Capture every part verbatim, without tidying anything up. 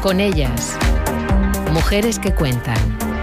Con ellas, mujeres que cuentan.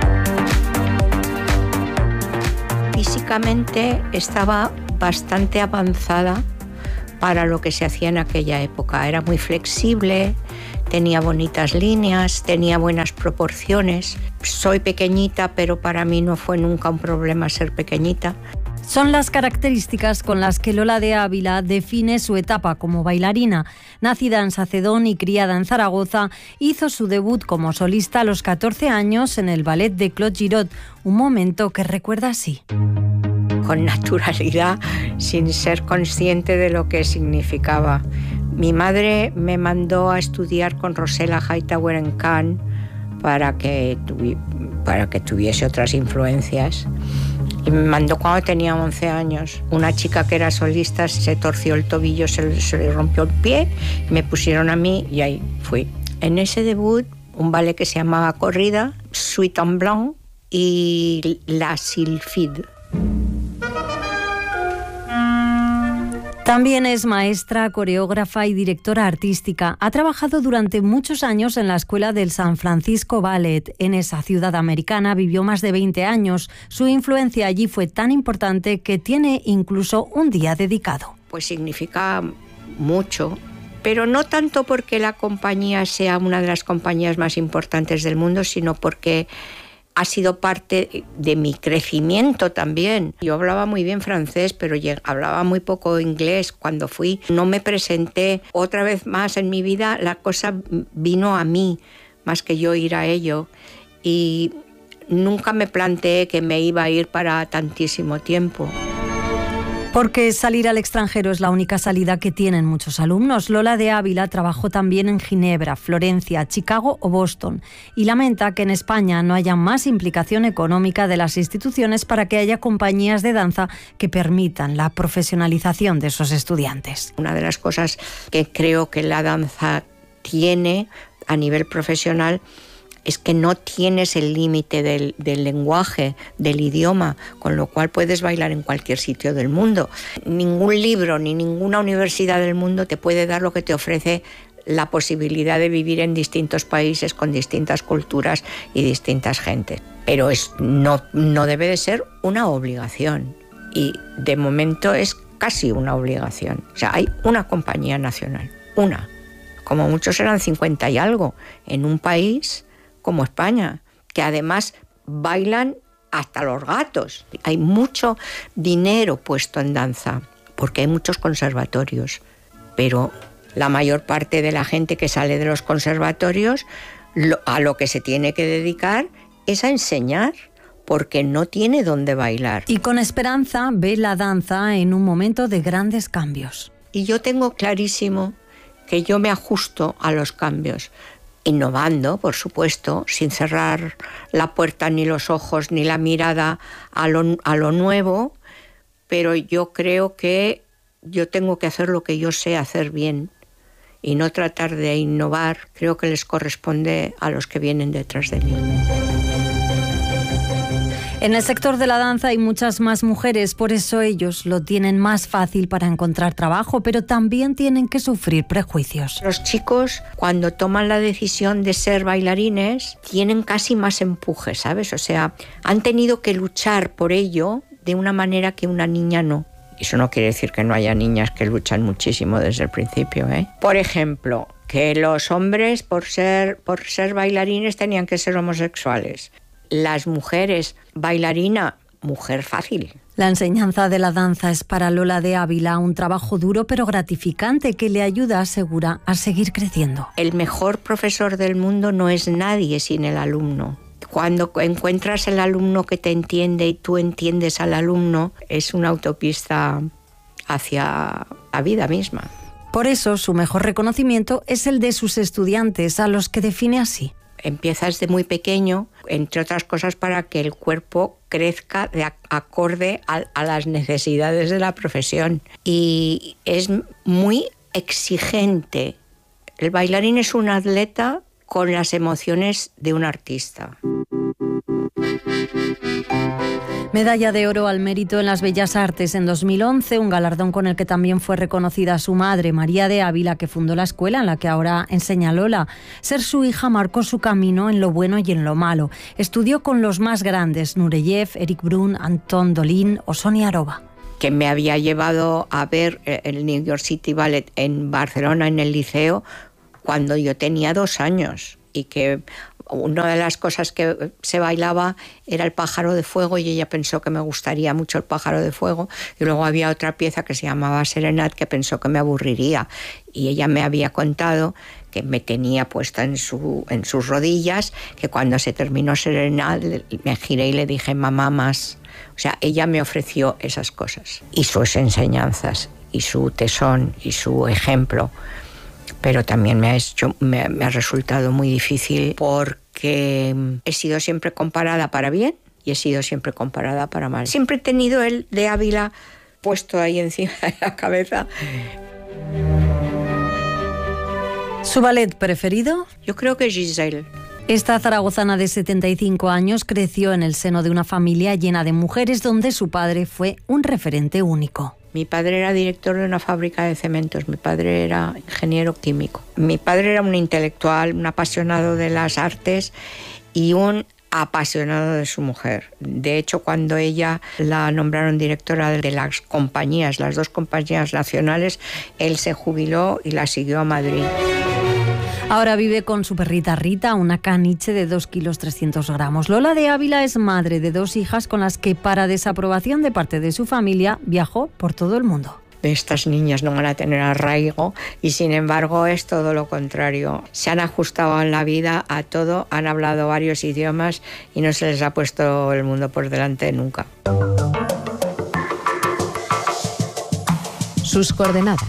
Físicamente estaba bastante avanzada para lo que se hacía en aquella época. Era muy flexible, tenía bonitas líneas, tenía buenas proporciones. Soy pequeñita, pero para mí no fue nunca un problema ser pequeñita. Son las características con las que Lola de Ávila define su etapa como bailarina. Nacida en Sacedón y criada en Zaragoza, hizo su debut como solista a los catorce años en el ballet de Claude Girot, un momento que recuerda así. Con naturalidad, sin ser consciente de lo que significaba. Mi madre me mandó a estudiar con Rosella Hightower en Cannes para que, tuvi- para que tuviese otras influencias. Y me mandó cuando tenía once años. Una chica que era solista se torció el tobillo, se, se le rompió el pie, me pusieron a mí y ahí fui. En ese debut, un ballet que se llamaba Corrida, Suite en Blanc y La Sylphide. También es maestra, coreógrafa y directora artística. Ha trabajado durante muchos años en la escuela del San Francisco Ballet. En esa ciudad americana vivió más de veinte años. Su influencia allí fue tan importante que tiene incluso un día dedicado. Pues significa mucho, pero no tanto porque la compañía sea una de las compañías más importantes del mundo, sino porque ha sido parte de mi crecimiento también. Yo hablaba muy bien francés, pero hablaba muy poco inglés cuando fui. No me presenté otra vez más en mi vida, la cosa vino a mí, más que yo ir a ello. Y nunca me planteé que me iba a ir para tantísimo tiempo. Porque salir al extranjero es la única salida que tienen muchos alumnos. Lola de Ávila trabajó también en Ginebra, Florencia, Chicago o Boston y lamenta que en España no haya más implicación económica de las instituciones para que haya compañías de danza que permitan la profesionalización de esos estudiantes. Una de las cosas que creo que la danza tiene a nivel profesional es que no tienes el límite del, del lenguaje, del idioma, con lo cual puedes bailar en cualquier sitio del mundo. Ningún libro ni ninguna universidad del mundo te puede dar lo que te ofrece la posibilidad de vivir en distintos países con distintas culturas y distintas gentes. Pero es, no, no debe de ser una obligación y de momento es casi una obligación. O sea, hay una compañía nacional, una. Como muchos eran cincuenta y algo, en un país como España, que además bailan hasta los gatos. Hay mucho dinero puesto en danza, porque hay muchos conservatorios, pero la mayor parte de la gente que sale de los conservatorios lo, a lo que se tiene que dedicar es a enseñar, porque no tiene dónde bailar. Y con esperanza ve la danza en un momento de grandes cambios. Y yo tengo clarísimo que yo me ajusto a los cambios, innovando, por supuesto, sin cerrar la puerta ni los ojos ni la mirada a lo, a lo nuevo, pero yo creo que yo tengo que hacer lo que yo sé hacer bien y no tratar de innovar. Creo que les corresponde a los que vienen detrás de mí. En el sector de la danza hay muchas más mujeres, por eso ellos lo tienen más fácil para encontrar trabajo, pero también tienen que sufrir prejuicios. Los chicos, cuando toman la decisión de ser bailarines, tienen casi más empuje, ¿sabes? O sea, han tenido que luchar por ello de una manera que una niña no. Eso no quiere decir que no haya niñas que luchan muchísimo desde el principio, ¿eh? Por ejemplo, que los hombres, por ser, por ser bailarines, tenían que ser homosexuales. Las mujeres, bailarina, mujer fácil. La enseñanza de la danza es para Lola de Ávila un trabajo duro pero gratificante que le ayuda, asegura, a seguir creciendo. El mejor profesor del mundo no es nadie sin el alumno. Cuando encuentras el alumno que te entiende y tú entiendes al alumno, es una autopista hacia la vida misma. Por eso, su mejor reconocimiento es el de sus estudiantes, a los que define así. Empiezas de muy pequeño, entre otras cosas, para que el cuerpo crezca de acorde a, a las necesidades de la profesión. Y es muy exigente. El bailarín es un atleta con las emociones de un artista. Medalla de oro al mérito en las Bellas Artes en dos mil once, un galardón con el que también fue reconocida su madre, María de Ávila, que fundó la escuela en la que ahora enseña Lola. Ser su hija marcó su camino en lo bueno y en lo malo. Estudió con los más grandes, Nureyev, Eric Brun, Anton Dolin o Sonia Aroba. Que me había llevado a ver el New York City Ballet en Barcelona, en el liceo, cuando yo tenía dos años, y que una de las cosas que se bailaba era el pájaro de fuego, y ella pensó que me gustaría mucho el pájaro de fuego, y luego había otra pieza que se llamaba Serenat que pensó que me aburriría, y ella me había contado que me tenía puesta en, su, en sus rodillas, que cuando se terminó Serenat me giré y le dije mamá más. O sea, ella me ofreció esas cosas y sus enseñanzas y su tesón y su ejemplo. Pero también me ha, hecho, me, me ha resultado muy difícil porque he sido siempre comparada para bien y he sido siempre comparada para mal. Siempre he tenido el de Ávila puesto ahí encima de la cabeza. ¿Su ballet preferido? Yo creo que Giselle. Esta zaragozana de setenta y cinco años creció en el seno de una familia llena de mujeres donde su padre fue un referente único. Mi padre era director de una fábrica de cementos, mi padre era ingeniero químico. Mi padre era un intelectual, un apasionado de las artes y un apasionado de su mujer. De hecho, cuando ella la nombraron directora de las compañías, las dos compañías nacionales, él se jubiló y la siguió a Madrid. Ahora vive con su perrita Rita, una caniche de dos kilos trescientos gramos. Lola de Ávila es madre de dos hijas con las que, para desaprobación de parte de su familia, viajó por todo el mundo. Estas niñas no van a tener arraigo y sin embargo es todo lo contrario. Se han ajustado en la vida a todo, han hablado varios idiomas y no se les ha puesto el mundo por delante nunca. Sus coordenadas.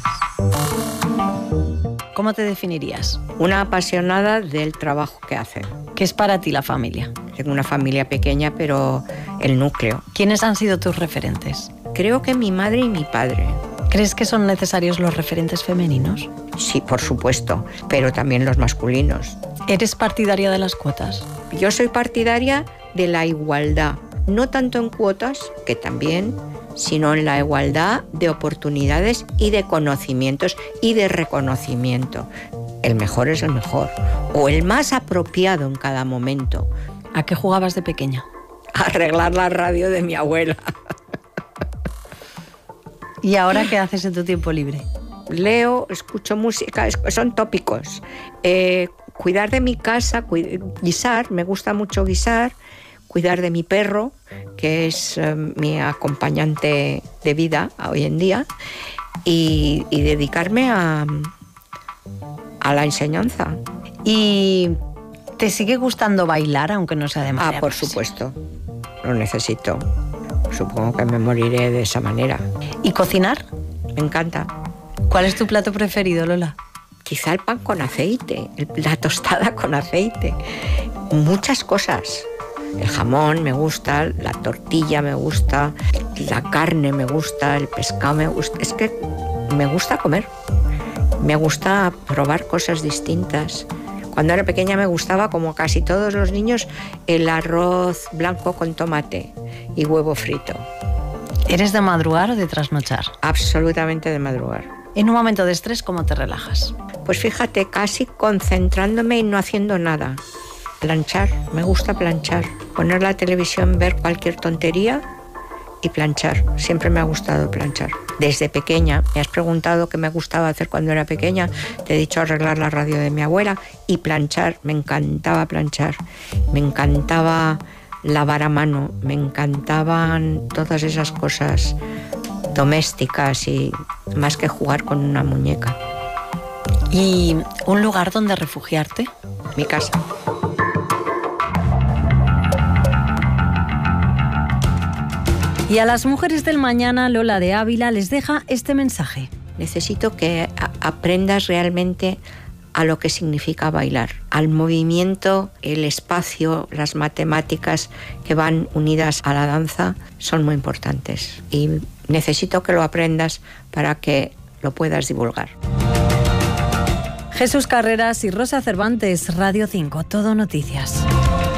¿Cómo te definirías? Una apasionada del trabajo que hace. ¿Qué es para ti la familia? Tengo una familia pequeña, pero el núcleo. ¿Quiénes han sido tus referentes? Creo que mi madre y mi padre. ¿Crees que son necesarios los referentes femeninos? Sí, por supuesto, pero también los masculinos. ¿Eres partidaria de las cuotas? Yo soy partidaria de la igualdad, no tanto en cuotas, que también, sino en la igualdad de oportunidades y de conocimientos y de reconocimiento. El mejor es el mejor, o el más apropiado en cada momento. ¿A qué jugabas de pequeña? A arreglar la radio de mi abuela. ¿Y ahora qué haces en tu tiempo libre? Leo, escucho música, son tópicos. Eh, cuidar de mi casa, guisar, me gusta mucho guisar. Cuidar de mi perro, que es eh, mi acompañante de vida hoy en día, y, y dedicarme a, a la enseñanza. ¿Y te sigue gustando bailar, aunque no sea de manera? Ah, por supuesto, lo necesito. Supongo que me moriré de esa manera. ¿Y cocinar? Me encanta. ¿Cuál es tu plato preferido, Lola? Quizá el pan con aceite, la tostada con aceite, muchas cosas. El jamón me gusta, la tortilla me gusta, la carne me gusta, el pescado me gusta. Es que me gusta comer, me gusta probar cosas distintas. Cuando era pequeña me gustaba, como casi todos los niños, el arroz blanco con tomate y huevo frito. ¿Eres de madrugar o de trasnochar? Absolutamente de madrugar. En un momento de estrés, ¿cómo te relajas? Pues fíjate, casi concentrándome y no haciendo nada. Planchar, me gusta planchar. Poner la televisión, ver cualquier tontería y planchar. Siempre me ha gustado planchar. Desde pequeña, me has preguntado qué me gustaba hacer cuando era pequeña. Te he dicho arreglar la radio de mi abuela y planchar. Me encantaba planchar. Me encantaba lavar a mano. Me encantaban todas esas cosas domésticas y más que jugar con una muñeca. ¿Y un lugar donde refugiarte? Mi casa. Y a las mujeres del mañana, Lola de Ávila les deja este mensaje. Necesito que aprendas realmente a lo que significa bailar, al movimiento, el espacio, las matemáticas que van unidas a la danza son muy importantes y necesito que lo aprendas para que lo puedas divulgar. Jesús Carreras y Rosa Cervantes, Radio cinco, Todo Noticias.